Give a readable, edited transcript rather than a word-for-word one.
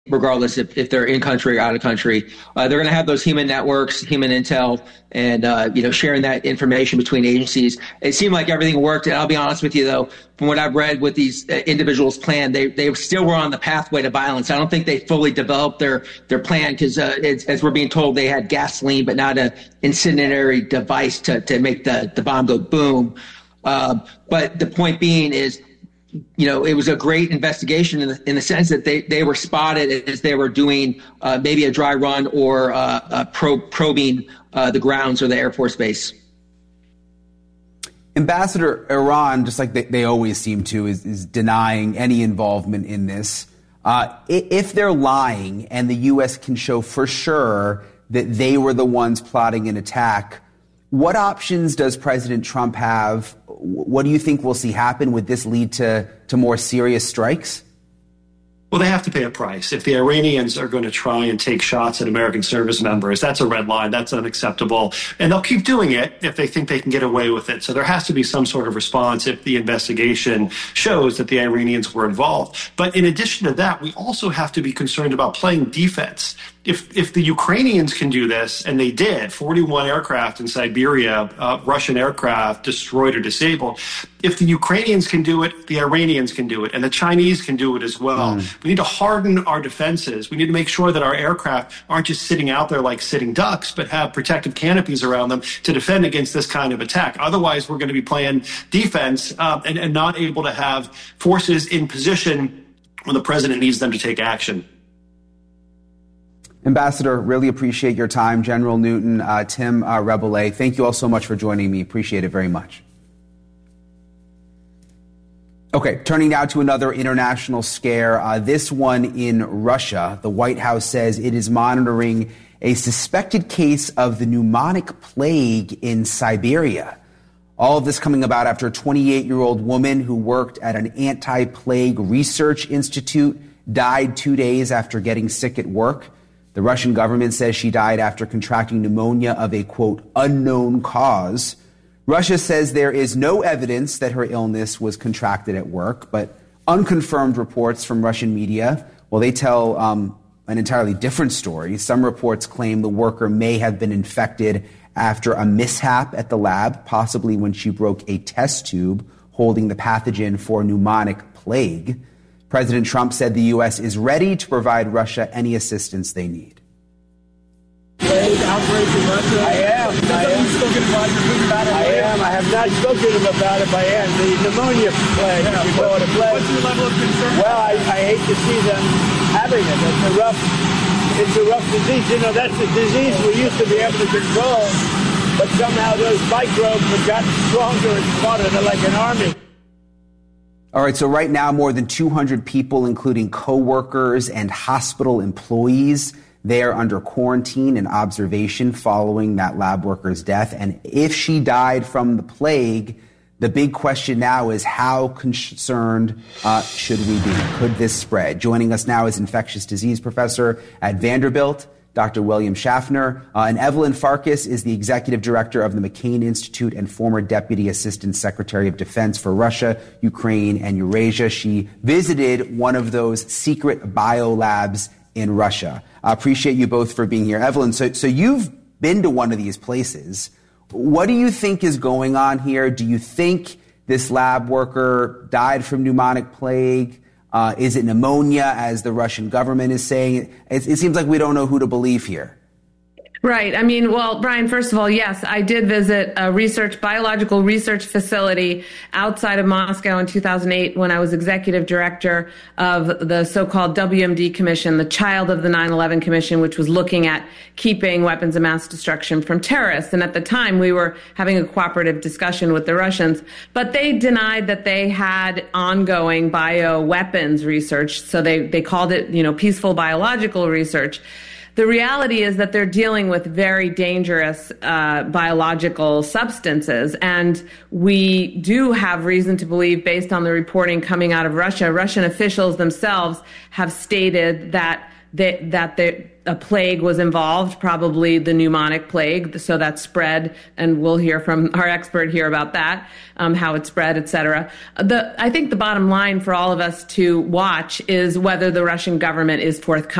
regardless if they're in country or out of country. They're going to have those human networks, human intel, and sharing that information between agencies. It seemed like everything worked. And I'll be honest with you, though, from what I've read with these individuals' plan, they still were on the pathway to violence. I don't think they fully developed their plan because, as we're being told, they had gasoline, but not an incendiary device to make the bomb go boom. But the point being is, it was a great investigation in the sense that they were spotted as they were doing maybe a dry run or probing the grounds or the Air Force Base. Ambassador, Iran, just like they always seem to, is denying any involvement in this. If they're lying and the U.S. can show for sure that they were the ones plotting an attack, what options does President Trump have? What do you think we'll see happen? Would this lead to more serious strikes? Well, they have to pay a price. If the Iranians are going to try and take shots at American service members, that's a red line. That's unacceptable. And they'll keep doing it if they think they can get away with it. So there has to be some sort of response if the investigation shows that the Iranians were involved. But in addition to that, we also have to be concerned about playing defense. If the Ukrainians can do this, and they did, 41 aircraft in Siberia, Russian aircraft destroyed or disabled. If the Ukrainians can do it, the Iranians can do it, and the Chinese can do it as well. We need to harden our defenses. We need to make sure that our aircraft aren't just sitting out there like sitting ducks, but have protective canopies around them to defend against this kind of attack. Otherwise, we're going to be playing defense and not able to have forces in position when the president needs them to take action. Ambassador, really appreciate your time. General Newton, Tim Reboulet, thank you all so much for joining me. Appreciate it very much. Okay, turning now to another international scare, this one in Russia. The White House says it is monitoring a suspected case of the pneumonic plague in Siberia. All of this coming about after a 28-year-old woman who worked at an anti-plague research institute died 2 days after getting sick at work. The Russian government says she died after contracting pneumonia of a, quote, unknown cause. Russia says there is no evidence that her illness was contracted at work, but unconfirmed reports from Russian media, well, they tell an entirely different story. Some reports claim the worker may have been infected after a mishap at the lab, possibly when she broke a test tube holding the pathogen for pneumonic plague. President Trump said the U.S. is ready to provide Russia any assistance they need. Outbreak in Russia? I am. I have not spoken to him about it, but I am. The pneumonia plague, you call it a plague. What's your level of concern? Well, I hate to see them having it. It's a rough disease. That's a disease we used to be able to control, but somehow those microbes have gotten stronger and smarter. They're like an army. All right, so right now, more than 200 people, including co-workers and hospital employees, they are under quarantine and observation following that lab worker's death. And if she died from the plague, the big question now is how concerned should we be? Could this spread? Joining us now is infectious disease professor at Vanderbilt, Dr. William Schaffner, and Evelyn Farkas is the executive director of the McCain Institute and former deputy assistant secretary of defense for Russia, Ukraine, and Eurasia. She visited one of those secret biolabs in Russia. I appreciate you both for being here. Evelyn, so you've been to one of these places. What do you think is going on here? Do you think this lab worker died from pneumonic plague? Is it pneumonia, as the Russian government is saying? It seems like we don't know who to believe here. Right. I mean, well, Brian, first of all, yes, I did visit a biological research facility outside of Moscow in 2008 when I was executive director of the so-called WMD Commission, the child of the 9/11 Commission, which was looking at keeping weapons of mass destruction from terrorists. And at the time, we were having a cooperative discussion with the Russians, but they denied that they had ongoing bioweapons research. So they called it, peaceful biological research. The reality is that they're dealing with very dangerous biological substances, and we do have reason to believe, based on the reporting coming out of Russia, Russian officials themselves have stated that a plague was involved, probably the pneumonic plague, so that spread, and we'll hear from our expert here about that, how it spread, et cetera. I think the bottom line for all of us to watch is whether the Russian government is forthcoming